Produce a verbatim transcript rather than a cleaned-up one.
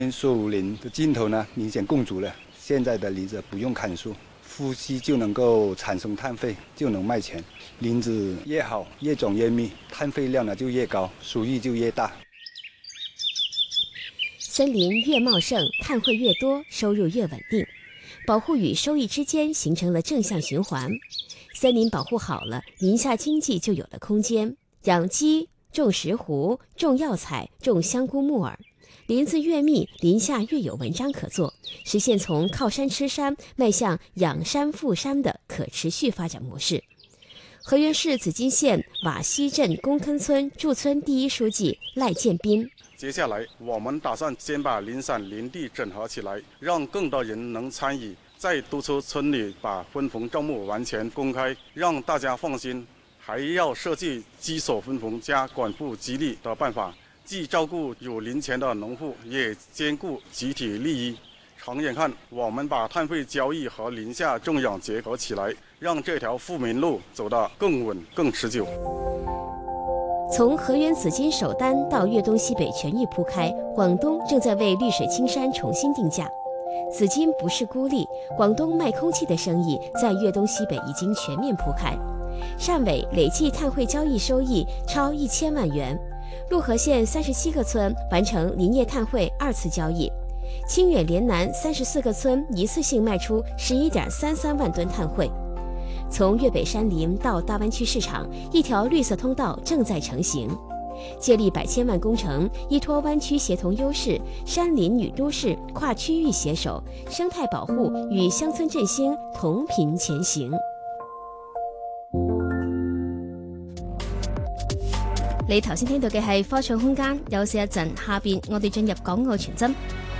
树林的尽头呢，明显共足了。现在的林子不用砍树，呼吸就能够产生碳费，就能卖钱。林子越好，越种越密，碳费量呢就越高，收益就越大。 森林越茂盛，碳汇越多，收入越稳定。保护与收益之间形成了正向循环。森林保护好了，林下经济就有了空间。养鸡、种石斛、种药材、种香菇木耳，林子越密，林下越有文章可做，实现从靠山吃山迈向养山富山的可持续发展模式。河源市紫金县瓦西镇公坑村驻村第一书记赖建斌。 接下来，我们打算先把林产林地整合起来，让更多人能参与，再督促村里把分红账目完全公开，让大家放心。还要设计基础分红加管付激励的办法，既照顾有林权的农户，也兼顾集体利益。长远看，我们把碳费交易和林下种养结合起来，让这条富民路走得更稳、更持久。 从河源紫金首单到粤东西北全域铺开，广东正在为绿水青山重新定价。紫金不是孤立，广东卖空气的生意在粤东西北已经全面铺开。汕尾累计碳汇交易收益超一千万元，陆河县三十七个村完成林业碳汇二次交易，清远连南三十四个村一次性卖出十一点三三万吨碳汇。从粤北山林到大湾区市场，一条绿色通道正在成型。借力百千万工程，依托湾区协同优势，山林与都市跨区域携手，生態保護與鄉村振興同頻前行。你頭先聽到嘅係科創空間，休息一陣，下邊我哋進入港澳傳真。